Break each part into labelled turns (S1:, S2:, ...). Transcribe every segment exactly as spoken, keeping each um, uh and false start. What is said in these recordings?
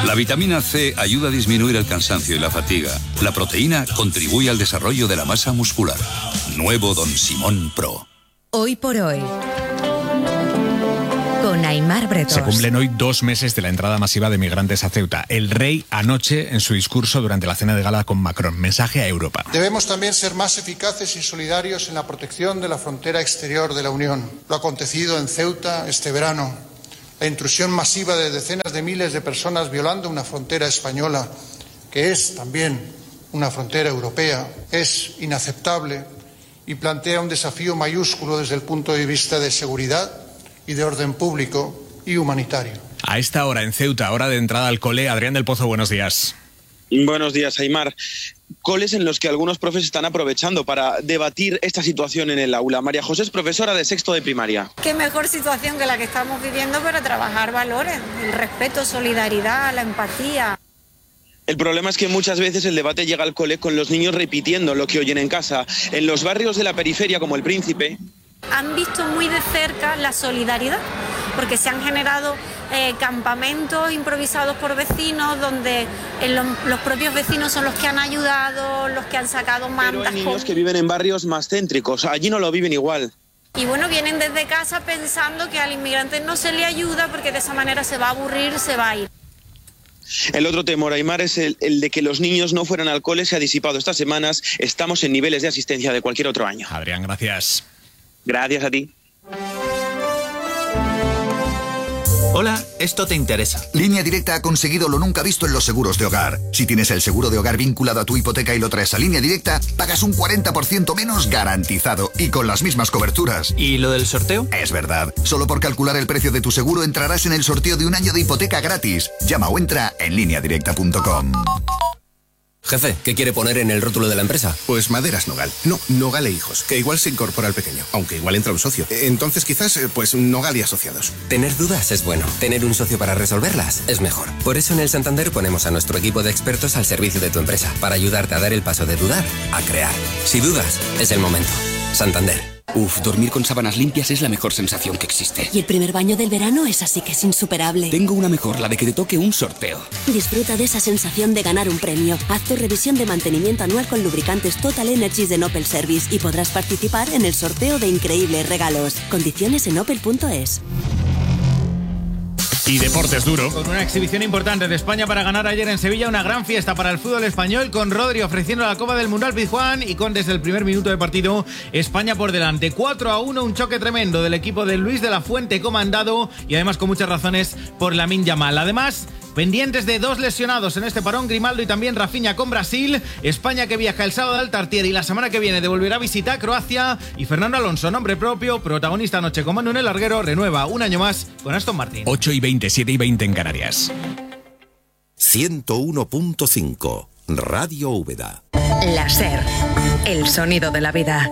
S1: La vitamina C ayuda a disminuir el cansancio y la fatiga. La proteína contribuye al desarrollo de la masa muscular. Nuevo Don Simón Pro.
S2: Hoy por hoy, con Aimar Bretós.
S3: Se cumplen hoy dos meses de la entrada masiva de migrantes a Ceuta. El rey anoche en su discurso durante la cena de gala con Macron. Mensaje a Europa.
S4: Debemos también ser más eficaces y solidarios en la protección de la frontera exterior de la Unión. Lo acontecido en Ceuta este verano, la intrusión masiva de decenas de miles de personas violando una frontera española, que es también una frontera europea, es inaceptable y plantea un desafío mayúsculo desde el punto de vista de seguridad y de orden público y humanitario.
S3: A esta hora en Ceuta, hora de entrada al cole. Adrián del Pozo, buenos días.
S5: Buenos días, Aimar. Coles en los que algunos profes están aprovechando para debatir esta situación en el aula. María José es profesora de sexto de primaria.
S6: Qué mejor situación que la que estamos viviendo para trabajar valores, el respeto, solidaridad, la empatía.
S5: El problema es que muchas veces el debate llega al cole con los niños repitiendo lo que oyen en casa. En los barrios de la periferia, como El Príncipe,
S6: han visto muy de cerca la solidaridad, porque se han generado eh, campamentos improvisados por vecinos, donde eh, lo, los propios vecinos son los que han ayudado, los que han sacado mantas.
S5: Pero hay niños que viven en barrios más céntricos, allí no lo viven igual.
S6: Y bueno, vienen desde casa pensando que al inmigrante no se le ayuda porque de esa manera se va a aburrir, se va a ir.
S5: El otro temor, Aimar, es el, el de que los niños no fueran al cole. Se ha disipado estas semanas. Estamos en niveles de asistencia de cualquier otro año.
S3: Adrián, gracias.
S5: Gracias a ti.
S7: Hola, esto te interesa.
S8: Línea Directa ha conseguido lo nunca visto en los seguros de hogar. Si tienes el seguro de hogar vinculado a tu hipoteca y lo traes a Línea Directa, pagas un cuarenta por ciento menos garantizado y con las mismas coberturas.
S7: ¿Y lo del sorteo?
S8: Es verdad. Solo por calcular el precio de tu seguro entrarás en el sorteo de un año de hipoteca gratis. Llama o entra en línea directa punto com.
S9: Jefe, ¿qué quiere poner en el rótulo de la empresa?
S10: Pues Maderas Nogal. No, Nogal e Hijos, que igual se incorpora al pequeño, aunque igual entra un socio. Entonces quizás, pues Nogal y Asociados.
S9: Tener dudas es bueno. Tener un socio para resolverlas es mejor. Por eso en el Santander ponemos a nuestro equipo de expertos al servicio de tu empresa, para ayudarte a dar el paso de dudar a crear. Si dudas, es el momento. Santander.
S11: Uf, dormir con sábanas limpias es la mejor sensación que existe.
S12: Y el primer baño del verano es así que es insuperable.
S11: Tengo una mejor, la de que te toque un sorteo.
S12: Disfruta de esa sensación de ganar un premio. Haz tu revisión de mantenimiento anual con lubricantes Total Energies de Opel Service y podrás participar en el sorteo de increíbles regalos. Condiciones en opel punto es.
S3: Y deportes duro.
S13: Con una exhibición importante de España para ganar ayer en Sevilla, una gran fiesta para el fútbol español, con Rodri ofreciendo la Copa del Mundo al Pizjuán y con desde el primer minuto de partido España por delante. cuatro a uno, un choque tremendo del equipo de Luis de la Fuente comandado y además con muchas razones por Lamine Yamal. Además, pendientes de dos lesionados en este parón, Grimaldo y también Rafinha con Brasil. España que viaja el sábado al Tartier y la semana que viene devolverá a visitar Croacia. Y Fernando Alonso, nombre propio, protagonista anoche con Manu en el larguero, renueva un año más con Aston Martin.
S3: ocho y veinte, siete y veinte en Canarias.
S14: ciento uno punto cinco, Radio Úbeda.
S2: La SER, el sonido de la vida.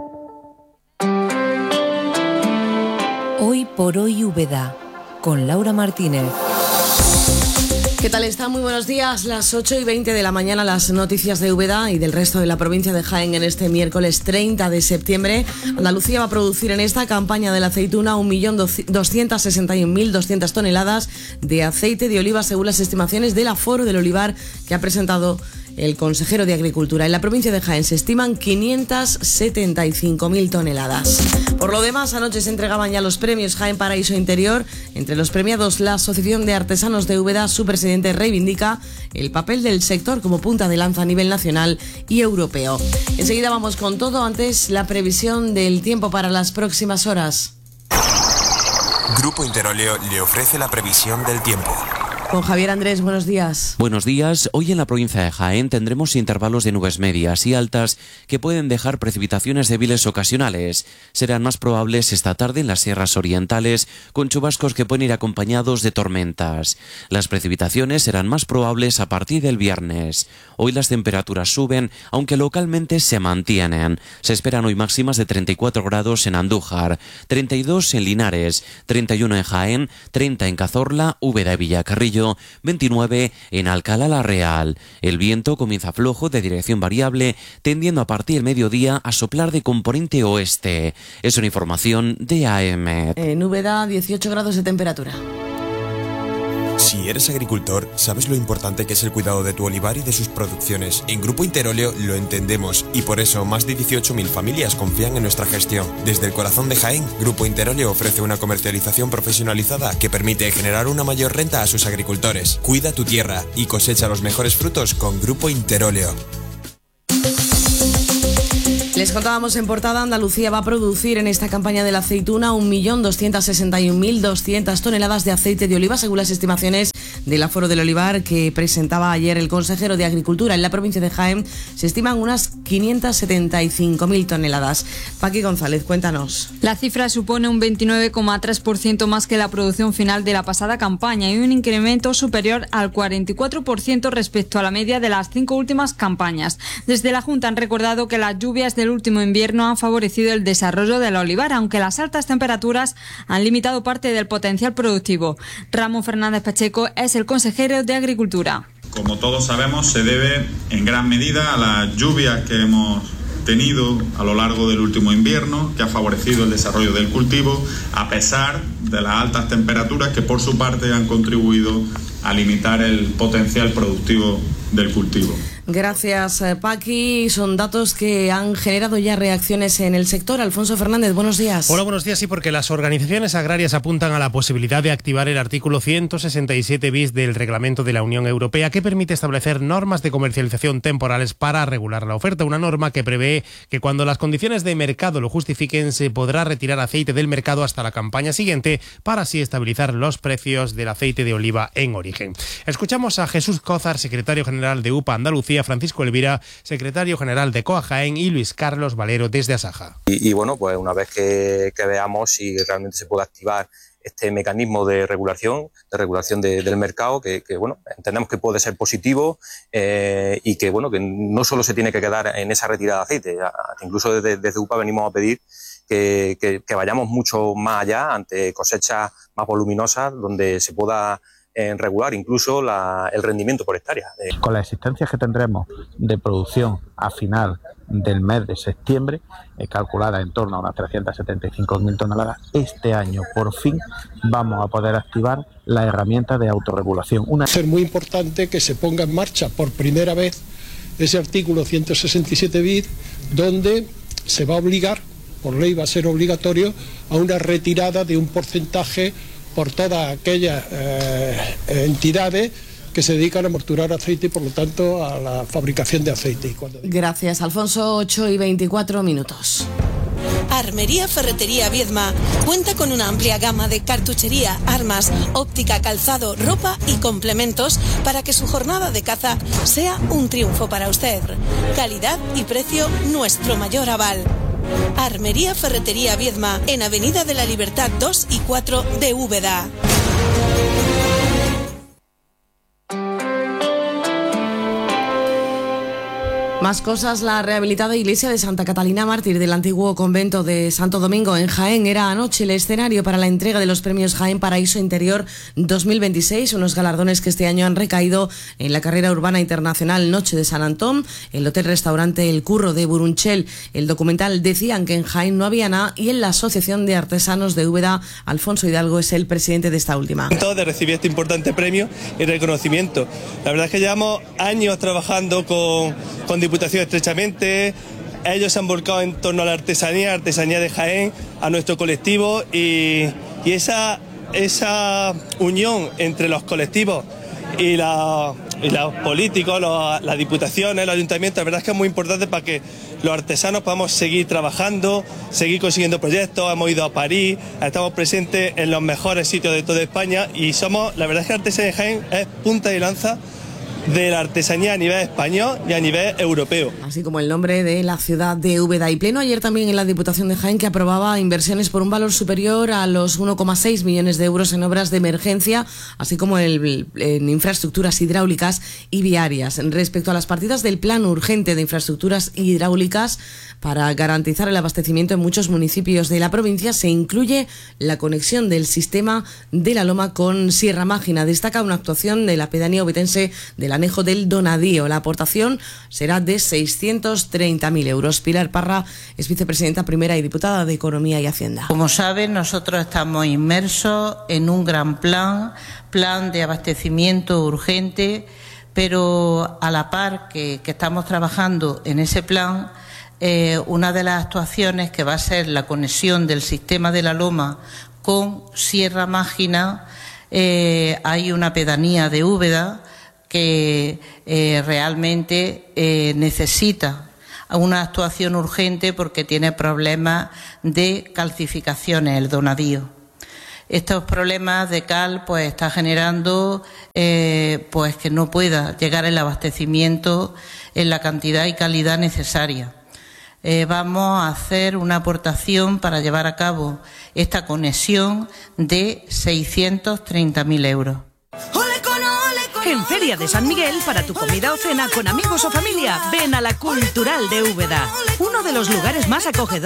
S15: Hoy por hoy Úbeda, con Laura Martínez.
S16: ¿Qué tal está? Muy buenos días. Las ocho y veinte de la mañana, las noticias de Úbeda y del resto de la provincia de Jaén en este miércoles treinta de septiembre. Andalucía va a producir en esta campaña de la aceituna un millón doscientos sesenta y un mil doscientas toneladas de aceite de oliva, según las estimaciones del Aforo del Olivar que ha presentado el consejero de Agricultura. En la provincia de Jaén se estiman quinientas setenta y cinco mil toneladas. Por lo demás, anoche se entregaban ya los premios Jaén Paraíso Interior. Entre los premiados, la Asociación de Artesanos de Úbeda, su presidente reivindica el papel del sector como punta de lanza a nivel nacional y europeo. Enseguida vamos con todo, antes la previsión del tiempo para las próximas horas.
S17: Grupo Interóleo le ofrece la previsión del tiempo.
S16: Con Javier Andrés, buenos días.
S18: Buenos días. Hoy en la provincia de Jaén tendremos intervalos de nubes medias y altas que pueden dejar precipitaciones débiles ocasionales. Serán más probables esta tarde en las sierras orientales, con chubascos que pueden ir acompañados de tormentas. Las precipitaciones serán más probables a partir del viernes. Hoy las temperaturas suben, aunque localmente se mantienen. Se esperan hoy máximas de treinta y cuatro grados en Andújar, treinta y dos en Linares, treinta y uno en Jaén, treinta en Cazorla, Úbeda y Villacarrillo, veintinueve en Alcalá la Real. El viento comienza flojo de dirección variable, tendiendo a partir del mediodía a soplar de componente oeste. Es una información de A E M E T.
S16: En Úbeda, dieciocho grados de temperatura.
S17: Si eres agricultor, sabes lo importante que es el cuidado de tu olivar y de sus producciones. En Grupo Interóleo lo entendemos y por eso más de dieciocho mil familias confían en nuestra gestión. Desde el corazón de Jaén, Grupo Interóleo ofrece una comercialización profesionalizada que permite generar una mayor renta a sus agricultores. Cuida tu tierra y cosecha los mejores frutos con Grupo Interóleo.
S16: Les contábamos en portada, Andalucía va a producir en esta campaña de la aceituna un millón doscientas sesenta y un mil doscientas toneladas de aceite de oliva, según las estimaciones del aforo del olivar que presentaba ayer el consejero de Agricultura. En la provincia de Jaén se estiman unas quinientas setenta y cinco mil toneladas. Paqui González, cuéntanos.
S19: La cifra supone un veintinueve coma tres por ciento más que la producción final de la pasada campaña y un incremento superior al cuarenta y cuatro por ciento respecto a la media de las cinco últimas campañas. Desde la Junta han recordado que las lluvias del último invierno han favorecido el desarrollo del olivar, aunque las altas temperaturas han limitado parte del potencial productivo. Ramón Fernández Pacheco es el consejero de Agricultura.
S20: Como todos sabemos, se debe en gran medida a las lluvias que hemos tenido a lo largo del último invierno, que ha favorecido el desarrollo del cultivo, a pesar de las altas temperaturas que por su parte han contribuido a limitar el potencial productivo del cultivo.
S16: Gracias, Paqui. Son datos que han generado ya reacciones en el sector. Alfonso Fernández, buenos días.
S21: Hola, buenos días. Sí, porque las organizaciones agrarias apuntan a la posibilidad de activar el artículo ciento sesenta y siete bis del Reglamento de la Unión Europea, que permite establecer normas de comercialización temporales para regular la oferta. Una norma que prevé que cuando las condiciones de mercado lo justifiquen, se podrá retirar aceite del mercado hasta la campaña siguiente, para así estabilizar los precios del aceite de oliva en origen. Escuchamos a Jesús Cózar, secretario general de U P A Andalucía, Francisco Elvira, secretario general de C O A Jaén, y Luis Carlos Valero desde Asaja.
S22: Y, y bueno, pues una vez que, que veamos si realmente se puede activar este mecanismo de regulación, de regulación de, del mercado, que, que bueno, entendemos que puede ser positivo eh, y que bueno, que no solo se tiene que quedar en esa retirada de aceite, incluso desde, desde U P A venimos a pedir que, que, que vayamos mucho más allá ante cosechas más voluminosas, donde se pueda en regular incluso la, el rendimiento por hectárea.
S23: Con las existencias que tendremos de producción a final del mes de septiembre, eh, calculada en torno a unas trescientas setenta y cinco mil toneladas, este año por fin vamos a poder activar la herramienta de autorregulación. Una...
S24: Es muy importante que se ponga en marcha por primera vez ese artículo ciento sesenta y siete bis, donde se va a obligar, por ley va a ser obligatorio, a una retirada de un porcentaje por todas aquellas eh, entidades que se dedican a morturar aceite y por lo tanto a la fabricación de aceite.
S16: Gracias, Alfonso. ocho y veinticuatro minutos.
S25: Armería Ferretería Viedma cuenta con una amplia gama de cartuchería, armas, óptica, calzado, ropa y complementos para que su jornada de caza sea un triunfo para usted. Calidad y precio, nuestro mayor aval. Armería Ferretería Viedma, en Avenida de la Libertad dos y cuatro de Úbeda.
S16: Más cosas. La rehabilitada iglesia de Santa Catalina Mártir del antiguo convento de Santo Domingo en Jaén era anoche el escenario para la entrega de los premios Jaén Paraíso Interior dos mil veintiséis, unos galardones que este año han recaído en la carrera urbana internacional Noche de San Antón, el hotel-restaurante El Curro de Burunchel. El documental Decían que en Jaén no había nada, y en la Asociación de Artesanos de Úbeda, Alfonso Hidalgo es el presidente de esta última.
S26: De recibir este importante premio y reconocimiento. La verdad es que llevamos años trabajando con, con Diputación estrechamente. Ellos se han volcado en torno a la artesanía, artesanía de Jaén, a nuestro colectivo, y, y esa, esa unión entre los colectivos y, la, y los políticos, los, las diputaciones, los ayuntamientos, la verdad es que es muy importante para que los artesanos podamos seguir trabajando, seguir consiguiendo proyectos. Hemos ido a París, estamos presentes en los mejores sitios de toda España y somos, la verdad es que Artesanía de Jaén es punta de lanza de la artesanía a nivel español y a nivel europeo.
S16: Así como el nombre de la ciudad de Úbeda. Y pleno ayer también en la Diputación de Jaén, que aprobaba inversiones por un valor superior a los uno coma seis millones de euros en obras de emergencia, así como el, en infraestructuras hidráulicas y viarias. Respecto a las partidas del Plan Urgente de Infraestructuras Hidráulicas para garantizar el abastecimiento en muchos municipios de la provincia, se incluye la conexión del sistema de la Loma con Sierra Mágina. Destaca una actuación de la pedanía obetense de la anejo del Donadío. La aportación será de seiscientos treinta mil euros. Pilar Parra es vicepresidenta primera y diputada de Economía y Hacienda.
S1: Como saben, nosotros estamos inmersos en un gran plan, plan de abastecimiento urgente, pero a la par que, que estamos trabajando en ese plan, eh, una de las actuaciones que va a ser la conexión del sistema de la Loma con Sierra Mágina, eh, hay una pedanía de Úbeda que eh, realmente eh, necesita una actuación urgente porque tiene problemas de calcificaciones, el Donadío. Estos problemas de cal pues está generando eh, pues que no pueda llegar el abastecimiento en la cantidad y calidad necesaria. Eh, vamos a hacer una aportación para llevar a cabo esta conexión de seiscientos treinta mil euros.
S4: En Feria de San Miguel, para tu comida o cena con amigos o familia, ven a la Cultural de Úbeda, uno de los lugares más acogedores